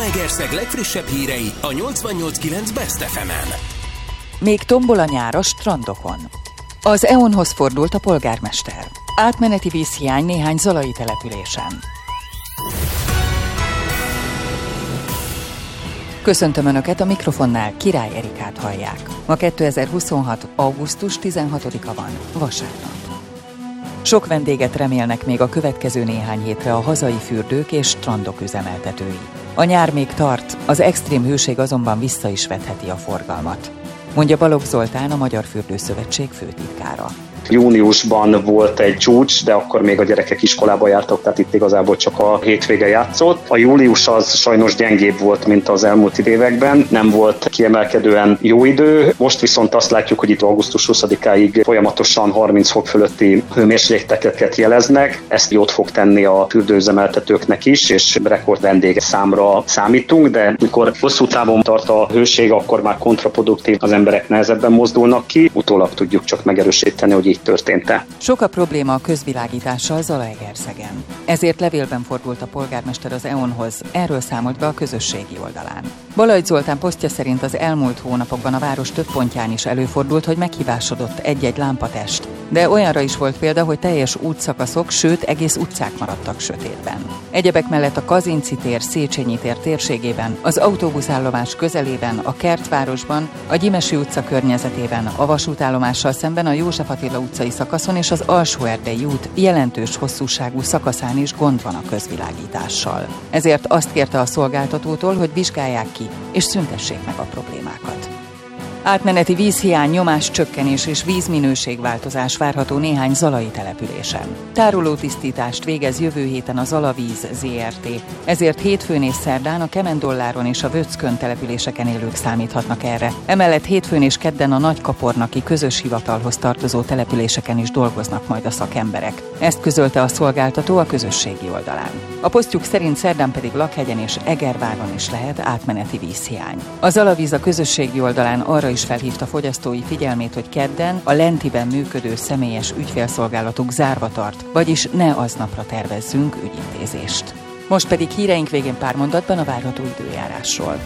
Zalaegerszeg legfrissebb hírei a 88.9 Best FM-en. Még tombol a nyár a strandokon. Az EON-hoz fordult a polgármester. Átmeneti vízhiány néhány zalai településen. Köszöntöm Önöket, a mikrofonnál Király Erikát hallják. Ma 2026. augusztus 16-a van, vasárnap. Sok vendéget remélnek még a következő néhány hétre a hazai fürdők és strandok üzemeltetői. A nyár még tart, az extrém hőség azonban vissza is vetheti a forgalmat, mondja Balogh Zoltán, a Magyar Fürdőszövetség főtitkára. Júniusban volt egy csúcs, de akkor még a gyerekek iskolába jártak, tehát itt igazából csak a hétvége játszott. A július az sajnos gyengébb volt, mint az elmúlt években, nem volt kiemelkedően jó idő. Most viszont azt látjuk, hogy itt augusztus 20-áig folyamatosan 30 fok fölötti hőmérsékleteket jeleznek. Ezt jót fog tenni a fürdőüzemeltetőknek is, és rekord vendégszámra számítunk, de mikor hosszú távon tart a hőség, akkor már kontraproduktív, az emberek nehezebben mozdulnak ki. Utólag tudjuk csak megerősíteni, hogy így történt-e. Sok a probléma a közvilágítással Zalaegerszegen. Ezért levélben fordult a polgármester az EON-hoz, erről számolt be a közösségi oldalán. Balogh Zoltán posztja szerint az elmúlt hónapokban a város több pontján is előfordult, hogy meghibásodott egy-egy lámpatest. De olyanra is volt példa, hogy teljes útszakaszok, sőt egész utcák maradtak sötétben. Egyebek mellett a Kazinczy tér, Széchenyi tér térségében, az autóbuszállomás közelében, a Kertvárosban, a Gyimesi utca környezetében, a vasútállomással szemben a József Attila utcai szakaszon és az Alsó-Erdélyi út jelentős hosszúságú szakaszán is gond van a közvilágítással. Ezért azt kérte a szolgáltatótól, hogy vizsgálják ki és szüntessék meg a problémákat. Átmeneti vízhiány, nyomáscsökkenés és vízminőségváltozás várható néhány zalai településen. Tárolótisztítást végez jövő héten a Zalavíz Zrt. Ezért hétfőn és szerdán a Kemendolláron és a Vöckön településeken élők számíthatnak erre. Emellett hétfőn és kedden a Nagykapornaki közös hivatalhoz tartozó településeken is dolgoznak majd a szakemberek. Ezt közölte a szolgáltató a közösségi oldalán. A posztjuk szerint szerdán pedig Lakhegyen és Egerváron is lehet átmeneti vízhiány. A Zalavíz a közösségi oldalán arra is felhívta fogyasztói figyelmét, hogy kedden a Lentiben működő személyes ügyfélszolgálatuk zárva tart, vagyis ne aznapra tervezzünk ügyintézést. Most pedig híreink végén pár mondatban a várható időjárásról.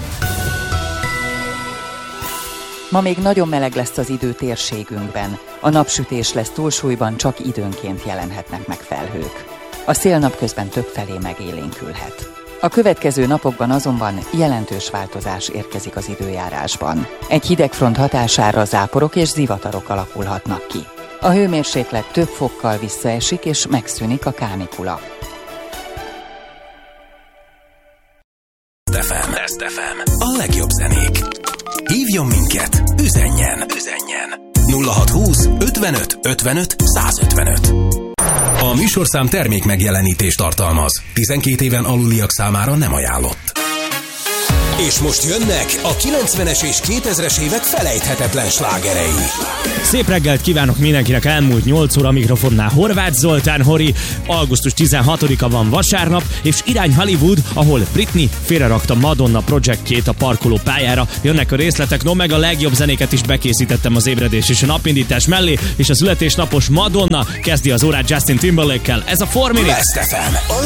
Ma még nagyon meleg lesz az idő térségünkben. A napsütés lesz túlsúlyban, csak időnként jelenhetnek meg felhők. A szél napközben többfelé megélénkülhet. A következő napokban azonban jelentős változás érkezik az időjárásban. Egy hidegfront hatására záporok és zivatarok alakulhatnak ki. A hőmérséklet több fokkal visszaesik és megszűnik a kánikula. Best FM. A legjobb zenék. Hívjon minket, üzenjen. 0620 55 55 155. A műsorszám termék megjelenítést tartalmaz. 12 éven aluliak számára nem ajánlott. És most jönnek a 90-es és 2000-es évek felejthetetlen slágerei. Szép reggelt kívánok mindenkinek, elmúlt 8 óra mikrofonnál Horváth Zoltán Hori. Augusztus 16-a van vasárnap, és irány Hollywood, ahol Britney félrerakta Madonna projektjét a parkoló pályára. Jönnek a részletek, no meg a legjobb zenéket is bekészítettem az ébredés és a napindítás mellé, és a születésnapos Madonna kezdi az órát Justin Timberlake-kel. Ez a 4 Minutes. Best FM.